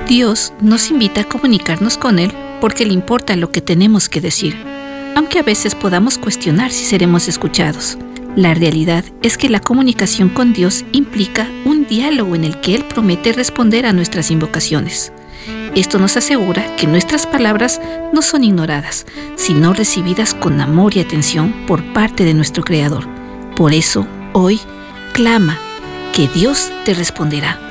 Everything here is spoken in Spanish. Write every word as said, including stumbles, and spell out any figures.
Dios nos invita a comunicarnos con Él porque le importa lo que tenemos que decir, aunque a veces podamos cuestionar si seremos escuchados. La realidad es que la comunicación con Dios implica un diálogo en el que Él promete responder a nuestras invocaciones. Esto nos asegura que nuestras palabras no son ignoradas, sino recibidas con amor y atención por parte de nuestro Creador. Por eso, hoy, clama, que Dios te responderá.